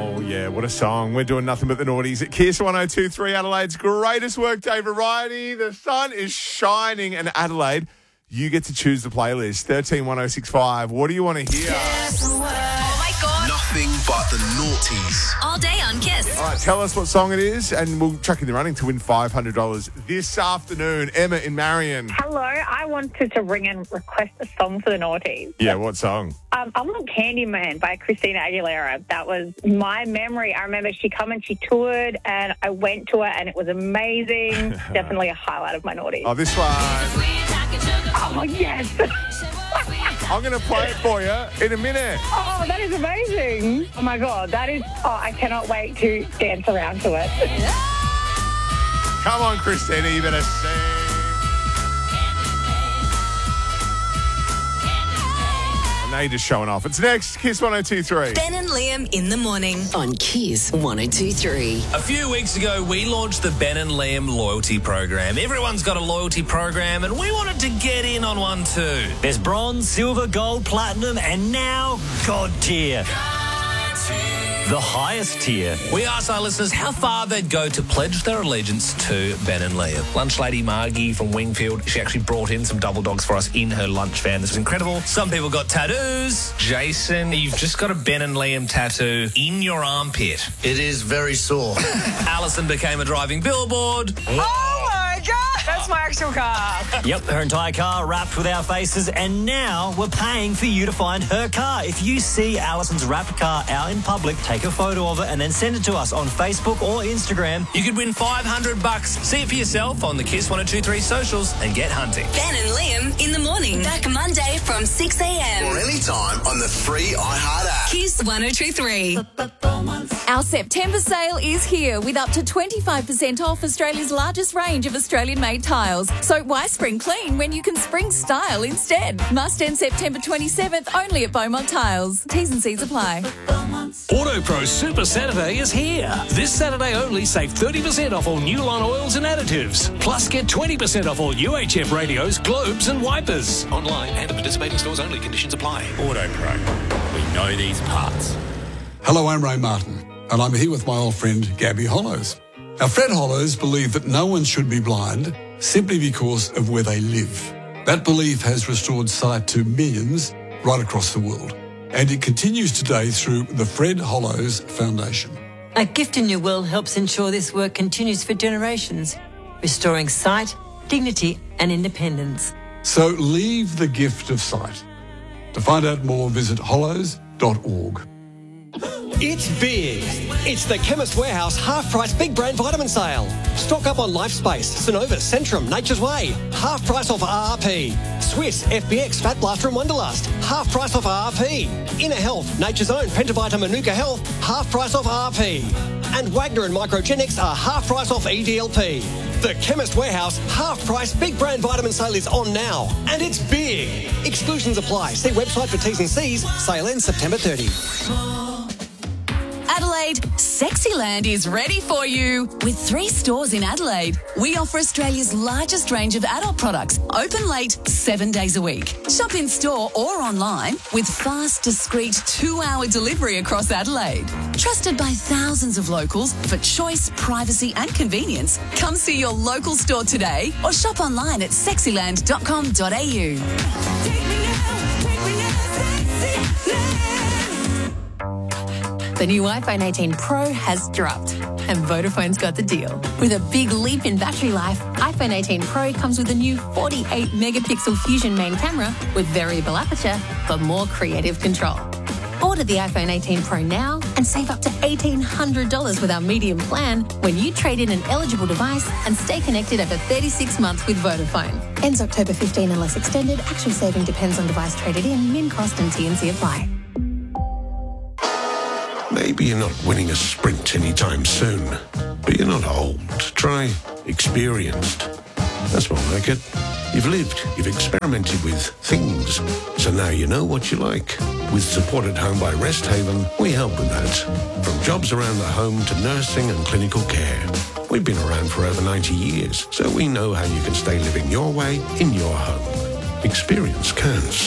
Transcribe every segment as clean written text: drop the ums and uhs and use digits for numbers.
Oh, yeah, what a song. We're doing nothing but the naughties at Kiss 102.3, Adelaide's greatest workday variety. The sun is shining, and Adelaide, you get to choose the playlist. 131065. What do you want to hear? Oh, my God. Nothing but the naughties. All day on Kiss. All right, tell us what song it is, and we'll chuck in the running to win $500 this afternoon. Emma in Marion. Hello, I wanted to ring and request a song for the naughties. Yeah, what song? I want Candyman by Christina Aguilera. That was my memory. I remember she come and she toured, and I went to her, and it was amazing. Definitely a highlight of my naughties. Oh, this one. Oh, yes. I'm going to play it for you in a minute. Oh, that is amazing. Oh, my God. That is, I cannot wait to dance around to it. Come on, Christina, you better sing. Now you're just showing off. It's next, Kiss 102.3. Ben and Liam in the morning on Kiss 102.3. A few weeks ago, we launched the Ben and Liam loyalty program. Everyone's got a loyalty program, and we wanted to get in on one too. There's bronze, silver, gold, platinum, and now God tier. The highest tier. We asked our listeners how far they'd go to pledge their allegiance to Ben and Liam. Lunch lady Margie from Wingfield, she actually brought in some double dogs for us in her lunch van. This was incredible. Some people got tattoos. Jason, you've just got a Ben and Liam tattoo in your armpit. It is very sore. Alison became a driving billboard. Oh my God! That's my actual car. Yep, her entire car wrapped with our faces, and now we're paying for you to find her car. If you see Alison's wrapped car out in public, take a photo of it and then send it to us on Facebook or Instagram. You could win $500. See it for yourself on the Kiss 102.3 socials and get hunting. Ben and Liam in the morning. Back Monday from 6 a.m. Or anytime on the free iHeart app. Kiss 102.3. Our September sale is here with up to 25% off Australia's largest range of Australian-made tiles. So why spring clean when you can spring style instead? Must end September 27th only at Beaumont Tiles. T's and C's apply. AutoPro Super Saturday is here. This Saturday only, save 30% off all new line oils and additives. Plus, get 20% off all UHF radios, globes and wipers. Online and at participating stores only. Conditions apply. AutoPro. We know these parts. Hello, I'm Ray Martin, and I'm here with my old friend Gabby Hollows. Now, Fred Hollows believed that no one should be blind simply because of where they live. That belief has restored sight to millions right across the world, and it continues today through the Fred Hollows Foundation. A Gift in Your Will helps ensure this work continues for generations, restoring sight, dignity and independence. So leave the gift of sight. To find out more, visit hollows.org. It's big. It's the Chemist Warehouse half-price big brand vitamin sale. Stock up on LifeSpace, Synovus, Centrum, Nature's Way. Half price off RRP. Swiss, FBX, Fat Blaster and Wonderlust. Half price off RRP. Inner Health, Nature's Own, Pentavita, Manuka Health. Half price off RRP. And Wagner and Microgenics are half price off EDLP. The Chemist Warehouse half-price big brand vitamin sale is on now. And it's big. Exclusions apply. See website for T's and C's. Sale ends September 30. Adelaide, Sexyland is ready for you. With 3 stores in Adelaide, we offer Australia's largest range of adult products, open late 7 days a week. Shop in store or online with fast, discreet 2-hour delivery across Adelaide. Trusted by thousands of locals for choice, privacy and convenience. Come see your local store today or shop online at sexyland.com.au. The new iPhone 18 Pro has dropped, and Vodafone's got the deal. With a big leap in battery life, iPhone 18 Pro comes with a new 48-megapixel Fusion main camera with variable aperture for more creative control. Order the iPhone 18 Pro now and save up to $1,800 with our medium plan when you trade in an eligible device and stay connected over 36 months with Vodafone. Ends October 15 unless extended. Actual saving depends on device traded in. Min cost and T&C apply. Maybe you're not winning a sprint anytime soon, but you're not old. Try experienced. That's more like it. You've lived, you've experimented with things, so now you know what you like. With Support at Home by Rest Haven, we help with that. From jobs around the home to nursing and clinical care. We've been around for over 90 years, so we know how you can stay living your way in your home. Experience counts.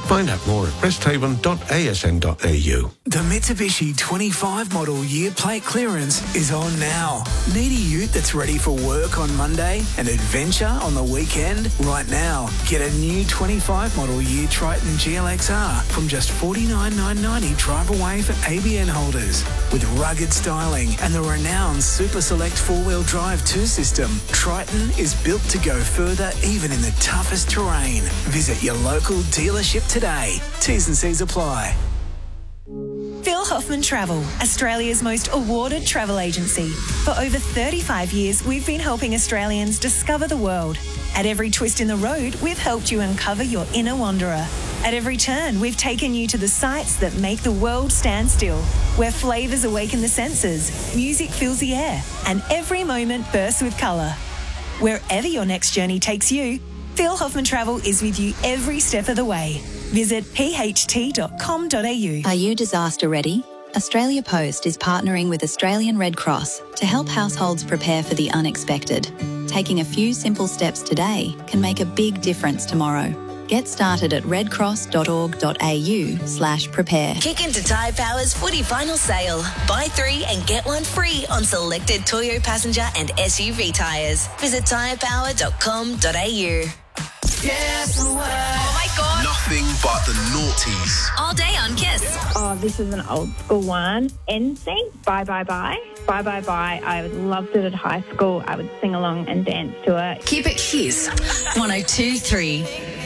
Find out more at resthaven.asn.au. The Mitsubishi 25 model year plate clearance is on now. Need a ute that's ready for work on Monday and adventure on the weekend? Right now, get a new 25 model year Triton GLXR from just $49,990 drive away for ABN holders. With rugged styling and the renowned Super Select 4-wheel drive 2 system, Triton is built to go further even in the toughest terrain. Visit your local dealership today. T's and C's apply. Phil Hoffman Travel, Australia's most awarded travel agency. For over 35 years, we've been helping Australians discover the world. At every twist in the road, we've helped you uncover your inner wanderer. At every turn, we've taken you to the sights that make the world stand still, where flavours awaken the senses, music fills the air, and every moment bursts with colour. Wherever your next journey takes you, Phil Hoffman Travel is with you every step of the way. Visit pht.com.au. Are you disaster ready? Australia Post is partnering with Australian Red Cross to help households prepare for the unexpected. Taking a few simple steps today can make a big difference tomorrow. Get started at redcross.org.au/prepare. Kick into Tyre Power's footy final sale. Buy 3 and get 1 free on selected Toyo passenger and SUV tyres. Visit tyrepower.com.au. Yes, oh my God. Nothing but the noughties. All day on Kiss. Oh, this is an old school one. NSYNC, Bye Bye Bye. Bye Bye Bye. I loved it at high school. I would sing along and dance to it. Keep it Kiss 102.3.